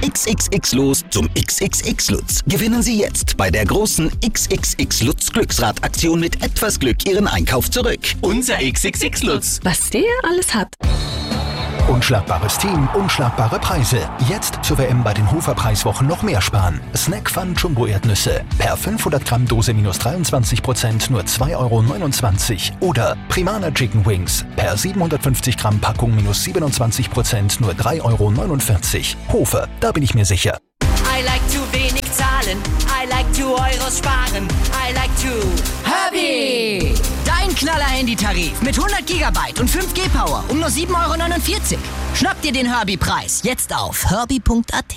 XXX los zum XXX Lutz. Gewinnen Sie jetzt bei der großen XXX Lutz Glücksrad-Aktion mit etwas Glück Ihren Einkauf zurück. Unser XXX Lutz. Was der alles hat. Unschlagbares Team, unschlagbare Preise. Jetzt zur WM bei den Hofer-Preiswochen noch mehr sparen. Snack Fun Jumbo Erdnüsse. Per 500 Gramm Dose minus 23%, nur 2,29 €. Oder Primana Chicken Wings. Per 750 Gramm Packung minus 27%, nur 3,49 €. Hofer, da bin ich mir sicher. I like zu wenig zahlen. I like €2 sparen. I like to Herbie. Dein Knaller-Handy-Tarif mit 100 GB und 5G-Power um nur 7,49 €. Schnapp dir den Herbie-Preis jetzt auf herbie.at.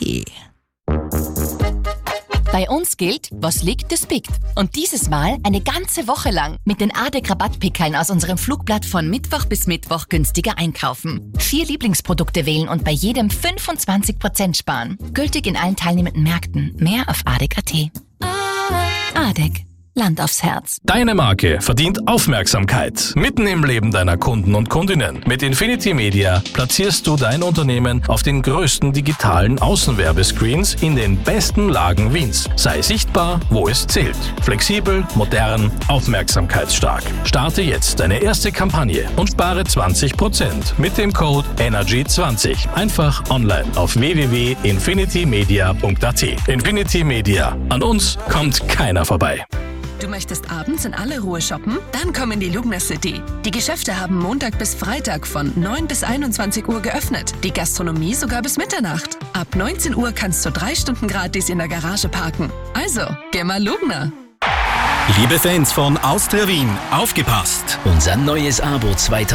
Bei uns gilt, was liegt, das biegt. Und dieses Mal eine ganze Woche lang mit den ADEC-Rabattpickeln aus unserem Flugblatt von Mittwoch bis Mittwoch günstiger einkaufen. 4 Lieblingsprodukte wählen und bei jedem 25% sparen. Gültig in allen teilnehmenden Märkten. Mehr auf ADEC.at. ADEC. Land aufs Herz. Deine Marke verdient Aufmerksamkeit. Mitten im Leben deiner Kunden und Kundinnen. Mit Infinity Media platzierst du dein Unternehmen auf den größten digitalen Außenwerbescreens in den besten Lagen Wiens. Sei sichtbar, wo es zählt. Flexibel, modern, aufmerksamkeitsstark. Starte jetzt deine erste Kampagne und spare 20% mit dem Code ENERGY20. Einfach online auf www.infinitymedia.at. Infinity Media. An uns kommt keiner vorbei. Du möchtest abends in aller Ruhe shoppen? Dann komm in die Lugner City. Die Geschäfte haben Montag bis Freitag von 9 bis 21 Uhr geöffnet. Die Gastronomie sogar bis Mitternacht. Ab 19 Uhr kannst du 3 Stunden gratis in der Garage parken. Also, geh mal Lugner. Liebe Fans von Austria Wien, aufgepasst! Unser neues Abo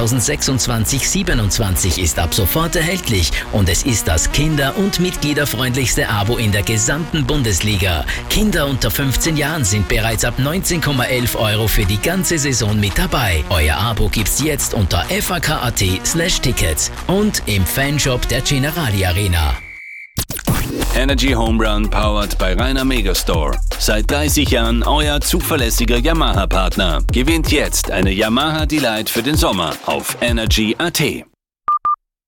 2026/27 ist ab sofort erhältlich und es ist das kinder- und mitgliederfreundlichste Abo in der gesamten Bundesliga. Kinder unter 15 Jahren sind bereits ab 19,11 € für die ganze Saison mit dabei. Euer Abo gibt's jetzt unter fak.at/tickets und im Fanshop der Generali Arena. Energy Home Run powered bei Rainer Megastore. Seit 30 Jahren euer zuverlässiger Yamaha-Partner. Gewinnt jetzt eine Yamaha Delight für den Sommer auf energy.at.